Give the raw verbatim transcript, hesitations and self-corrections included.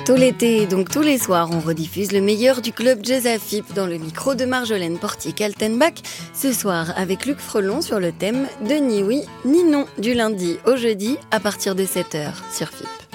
Tout l'été, donc tous les soirs, on rediffuse le meilleur du club jazz à F I P dans le micro de Marjolaine Portier-Kaltenbach. Ce soir, avec Luc Frelon sur le thème de ni oui ni non, du lundi au jeudi à partir de sept heures sur F I P.